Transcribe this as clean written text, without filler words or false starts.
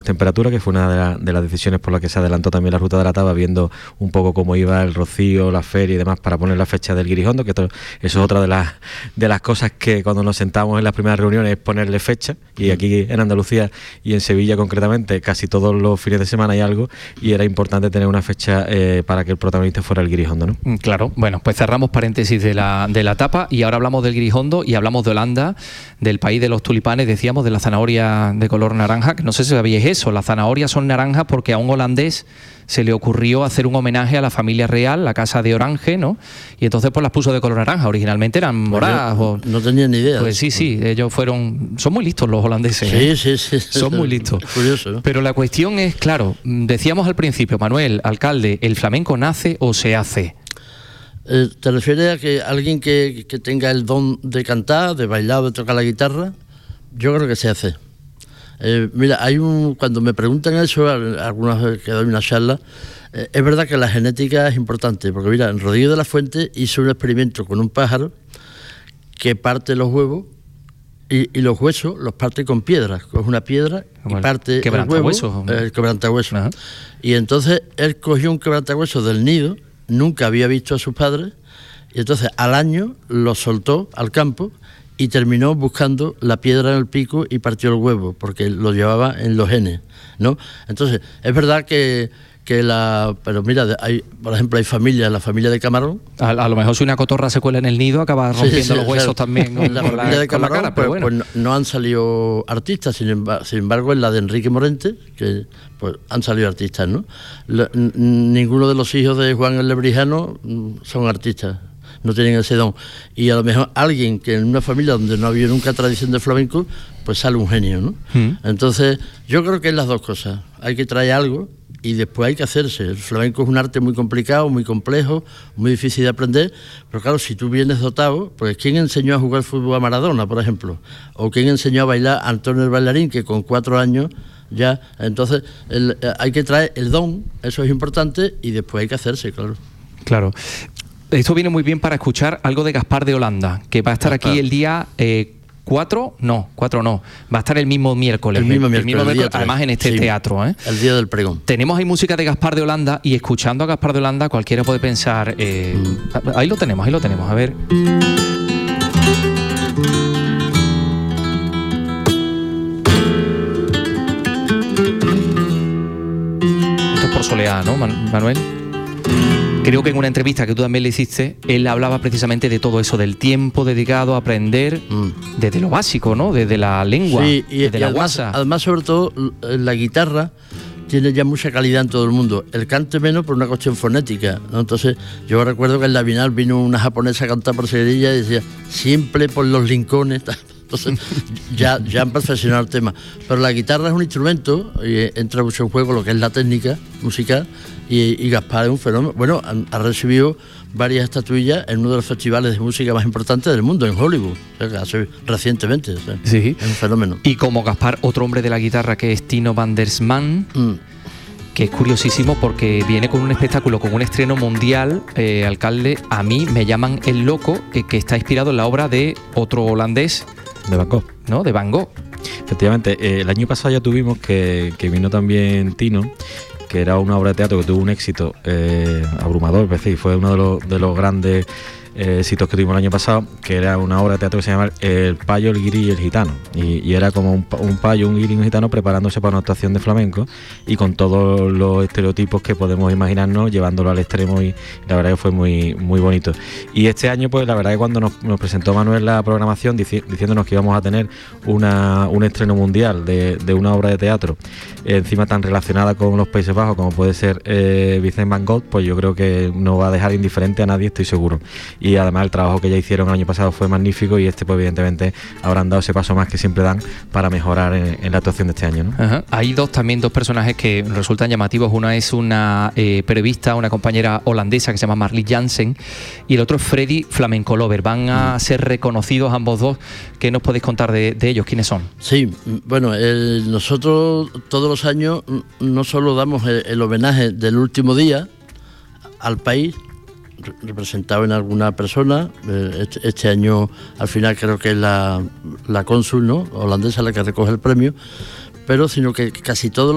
temperaturas, que fue una de las decisiones por las que se adelantó también la ruta de la Taba, viendo un poco cómo iba el rocío, la feria y demás, para poner la fecha del Guirijondo, que eso es otra de las cosas que cuando nos sentamos en las primeras reuniones es ponerle fecha, y aquí en Andalucía y en Sevilla concretamente casi todos los fines de semana hay algo, y era importante tener una fecha para que el protagonista fuera el Guirijondo, ¿no? Claro. Bueno, pues cerramos paréntesis de la etapa y ahora hablamos del Guirijondo y hablamos de Holanda, del país de los tulipanes, decíamos, de la zanahoria de color naranja, que no sé si sabíais eso, las zanahorias son naranjas porque a un holandés se le ocurrió hacer un homenaje a la familia real, la casa de Orange, ¿no? Y entonces pues las puso de color naranja, originalmente eran moradas. No tenía ni idea. Pues sí, ellos son muy listos los holandeses. Sí. Son muy listos. Curioso, ¿no? Pero la cuestión es, claro, decíamos al principio, Manuel, alcalde, ¿el flamenco nace o se hace? ¿Te refieres a que alguien que tenga el don de cantar, de bailar, de tocar la guitarra? Yo creo que se hace. Mira, cuando me preguntan eso, algunas veces que doy una charla, es verdad que la genética es importante, porque mira, Rodrigo de la Fuente hizo un experimento con un pájaro que parte los huevos y los huesos los parte con piedras. Coge una piedra y parte el huevo, el quebrantahuesos. Uh-huh. Y entonces él cogió un quebrantahuesos del nido, nunca había visto a sus padres, y entonces al año lo soltó al campo y terminó buscando la piedra en el pico y partió el huevo, porque lo llevaba en los genes, ¿no? Entonces, es verdad que pero mira, por ejemplo, hay familias, la familia de Camarón. A lo mejor si una cotorra se cuela en el nido, acaba rompiendo los huesos también. La familia de Camarón, cara, pues no han salido artistas, sin embargo, en la de Enrique Morente, que pues han salido artistas, ¿no? Ninguno de los hijos de Juan el Lebrijano son artistas. No tienen ese don. Y a lo mejor alguien que en una familia donde no ha habido nunca tradición de flamenco, pues sale un genio, ¿no? Entonces, yo creo que es las dos cosas. Hay que traer algo y después hay que hacerse. El flamenco es un arte muy complicado, muy complejo, muy difícil de aprender, pero claro, si tú vienes dotado, pues ¿quién enseñó a jugar fútbol a Maradona, por ejemplo? ¿O quién enseñó a bailar a Antonio el Bailarín, que con 4 años ya? Entonces, hay que traer el don, eso es importante, y después hay que hacerse, claro. Claro. Esto viene muy bien para escuchar algo de Gaspar de Holanda, que va a estar aquí el día 4 no, va a estar el mismo miércoles. El mismo miércoles, además en este teatro. El día del pregón. Tenemos ahí música de Gaspar de Holanda y escuchando a Gaspar de Holanda cualquiera puede pensar, ahí lo tenemos, a ver. Esto es por Soleá, ¿no, Manuel? Creo que en una entrevista que tú también le hiciste, él hablaba precisamente de todo eso, del tiempo dedicado a aprender desde lo básico, ¿no? Desde la lengua, desde la guasa. Además, sobre todo, la guitarra tiene ya mucha calidad en todo el mundo. El cante menos por una cuestión fonética, ¿no? Entonces, yo recuerdo que en la Bienal vino una japonesa a cantar por Sevilla y decía, siempre por los rincones. Entonces, ya han perfeccionado el tema. Pero la guitarra es un instrumento y entra mucho en juego lo que es la técnica musical. Y Gaspar es un fenómeno. Bueno, ha recibido varias estatuillas en uno de los festivales de música más importantes del mundo, en Hollywood, recientemente. Sí. Es un fenómeno. Y como Gaspar, otro hombre de la guitarra que es Tino van der Sman, que es curiosísimo porque viene con un espectáculo, con un estreno mundial, alcalde, a mí me llaman El Loco, que está inspirado en la obra de otro holandés. De Van Gogh. ¿No? De Van Gogh. Efectivamente, el año pasado ya tuvimos que vino también Tino, que era una obra de teatro que tuvo un éxito abrumador, es decir, fue uno de los grandes éxitos que tuvimos el año pasado, que era una obra de teatro que se llama El Payo, el Guiri y el Gitano, y era como un payo, un guiri y un gitano preparándose para una actuación de flamenco y con todos los estereotipos que podemos imaginarnos, llevándolo al extremo, y la verdad que fue muy, muy bonito. Y este año, pues la verdad que cuando nos presentó Manuel la programación diciéndonos que íbamos a tener un estreno mundial de una obra de teatro, encima tan relacionada con los Países Bajos como puede ser Vincent van Gogh, pues yo creo que no va a dejar indiferente a nadie, estoy seguro. Y además el trabajo que ya hicieron el año pasado fue magnífico, y pues evidentemente habrán dado ese paso más que siempre dan para mejorar en la actuación de este año, ¿no? Ajá. Hay dos personajes que resultan llamativos. Una es una periodista, una compañera holandesa que se llama Marlies Jansen, y el otro es Freddy Flamenco Lover. Van a ser reconocidos ambos dos. ¿Qué nos podéis contar de ellos? ¿Quiénes son? Sí, bueno, nosotros todos los años no solo damos el homenaje del último día al país, representado en alguna persona. Este año al final creo que es la cónsul, ¿no?, holandesa, la que recoge el premio, pero sino que casi todos